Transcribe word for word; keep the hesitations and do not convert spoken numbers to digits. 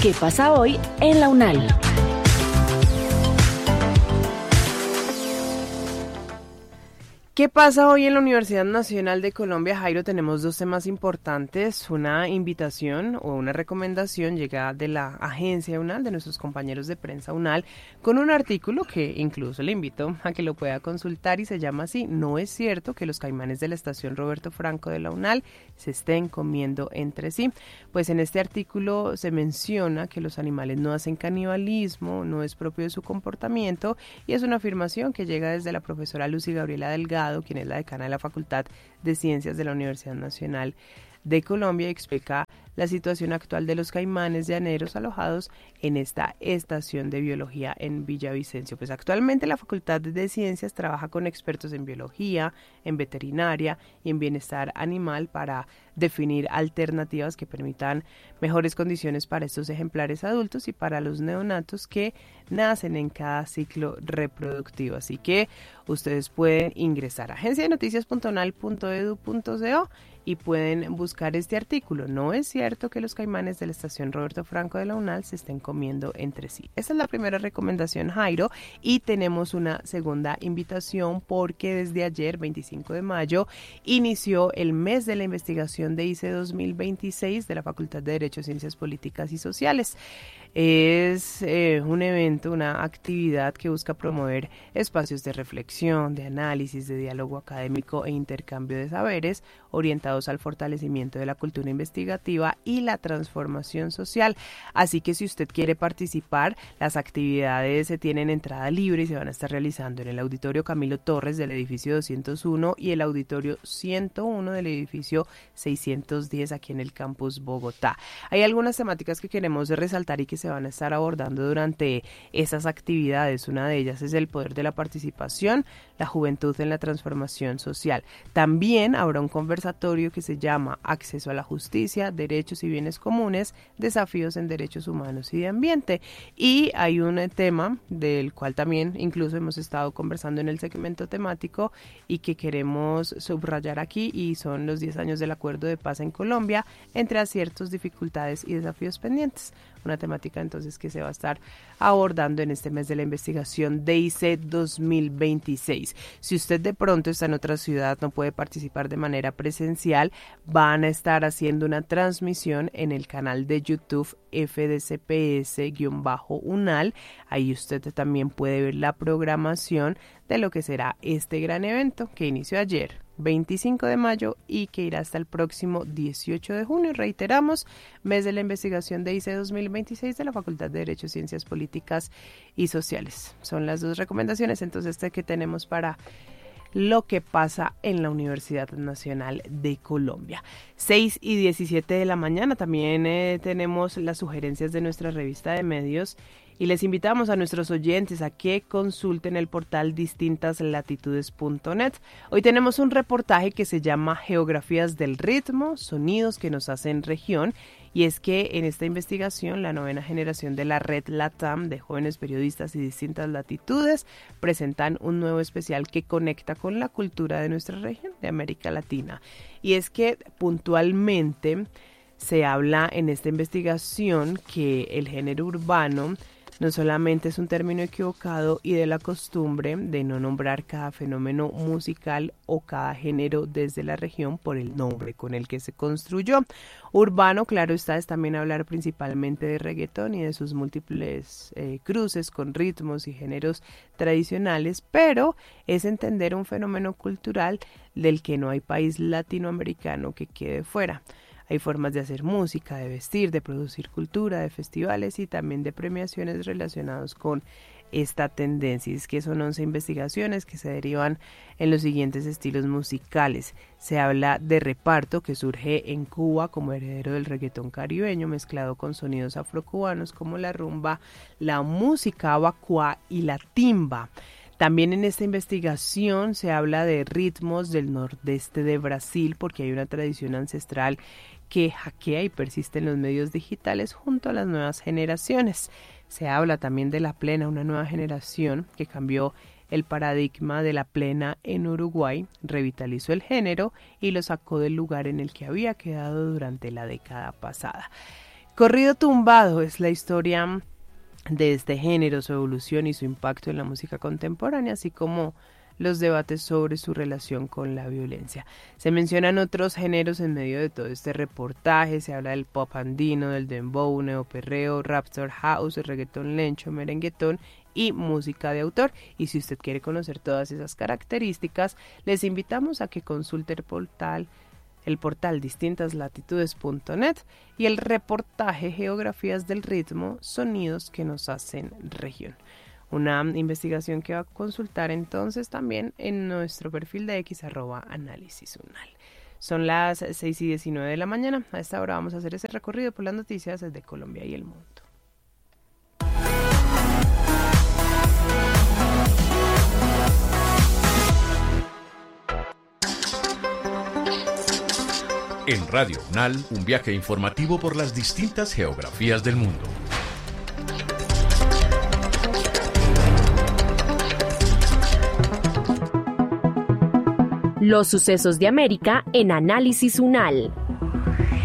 ¿Qué pasa hoy en la UNAL? ¿Qué pasa hoy en la Universidad Nacional de Colombia, Jairo? Tenemos dos temas importantes, una invitación o una recomendación llegada de la agencia UNAL, de nuestros compañeros de prensa UNAL, con un artículo que incluso le invito a que lo pueda consultar y se llama así: no es cierto que los caimanes de la estación Roberto Franco de la UNAL se estén comiendo entre sí. Pues en este artículo se menciona que los animales no hacen canibalismo, no es propio de su comportamiento, y es una afirmación que llega desde la profesora Lucy Gabriela Delgado, quien es la decana de la Facultad de Ciencias de la Universidad Nacional de Colombia, y explica la situación actual de los caimanes llaneros alojados en esta estación de biología en Villavicencio. Pues actualmente la Facultad de Ciencias trabaja con expertos en biología, en veterinaria y en bienestar animal para definir alternativas que permitan mejores condiciones para estos ejemplares adultos y para los neonatos que nacen en cada ciclo reproductivo. Así que ustedes pueden ingresar a agencia de noticias punto unal punto edu punto co y pueden buscar este artículo. No es cierto que los caimanes de la estación Roberto Franco de la UNAL se estén comiendo entre sí. Esta es la primera recomendación, Jairo, y tenemos una segunda invitación porque desde ayer, veinticinco de mayo, inició el mes de la investigación de I C E dos mil veintiséis de la Facultad de Derecho, Ciencias Políticas y Sociales. Es eh, un evento, una actividad que busca promover espacios de reflexión, de análisis, de diálogo académico e intercambio de saberes orientados al fortalecimiento de la cultura investigativa y la transformación social. Así que si usted quiere participar, las actividades se tienen entrada libre y se van a estar realizando en el Auditorio Camilo Torres del edificio doscientos uno y el Auditorio ciento uno del edificio seiscientos diez aquí en el campus Bogotá. Hay algunas temáticas que queremos resaltar y que se van a estar abordando durante esas actividades. Una de ellas es el poder de la participación, la juventud en la transformación social. También habrá un conversatorio que se llama Acceso a la Justicia, Derechos y Bienes Comunes, Desafíos en Derechos Humanos y de Ambiente. Y hay un tema del cual también incluso hemos estado conversando en el segmento temático y que queremos subrayar aquí, y son los diez años del Acuerdo de Paz en Colombia, entre aciertos, dificultades y desafíos pendientes. Una temática entonces que se va a estar abordando en este mes de la investigación de I C E dos mil veintiséis. Si usted de pronto está en otra ciudad, no puede participar de manera presencial, van a estar haciendo una transmisión en el canal de YouTube F D C P S-UNAL. Ahí usted también puede ver la programación de lo que será este gran evento que inició ayer, veinticinco de mayo, y que irá hasta el próximo dieciocho de junio. Reiteramos, mes de la investigación de I C E dos mil veintiséis de la Facultad de Derecho, Ciencias Políticas y Sociales. Son las dos recomendaciones entonces que tenemos para lo que pasa en la Universidad Nacional de Colombia. seis y diecisiete de la mañana. También eh, tenemos las sugerencias de nuestra revista de medios y les invitamos a nuestros oyentes a que consulten el portal distintas latitudes punto net. Hoy tenemos un reportaje que se llama Geografías del Ritmo, sonidos que nos hacen región. Y es que en esta investigación, la novena generación de la Red LATAM de jóvenes periodistas y distintas latitudes presentan un nuevo especial que conecta con la cultura de nuestra región, de América Latina. Y es que puntualmente se habla en esta investigación que el género urbano no solamente es un término equivocado y de la costumbre de no nombrar cada fenómeno musical o cada género desde la región por el nombre con el que se construyó. Urbano, claro está, es también hablar principalmente de reggaetón y de sus múltiples eh, cruces con ritmos y géneros tradicionales, pero es entender un fenómeno cultural del que no hay país latinoamericano que quede fuera. Hay formas de hacer música, de vestir, de producir cultura, de festivales y también de premiaciones relacionados con esta tendencia. Es que son once investigaciones que se derivan en los siguientes estilos musicales. Se habla de reparto, que surge en Cuba como heredero del reggaetón caribeño mezclado con sonidos afrocubanos como la rumba, la música abacuá y la timba. También en esta investigación se habla de ritmos del nordeste de Brasil, porque hay una tradición ancestral que hackea y persiste en los medios digitales junto a las nuevas generaciones. Se habla también de la plena, una nueva generación que cambió el paradigma de la plena en Uruguay, revitalizó el género y lo sacó del lugar en el que había quedado durante la década pasada. Corrido tumbado es la historia de este género, su evolución y su impacto en la música contemporánea, así como los debates sobre su relación con la violencia. Se mencionan otros géneros en medio de todo este reportaje, se habla del pop andino, del dembow, neoperreo, raptor house, reggaetón lencho, merenguetón y música de autor. Y si usted quiere conocer todas esas características, les invitamos a que consulte el portal el portal distintas latitudes punto net y el reportaje Geografías del ritmo, sonidos que nos hacen región. Una investigación que va a consultar entonces también en nuestro perfil de X arroba análisis unal. Son las seis y diecinueve de la mañana. A esta hora vamos a hacer ese recorrido por las noticias desde Colombia y el mundo. En Radio UNAL, un viaje informativo por las distintas geografías del mundo. Los sucesos de América en Análisis UNAL.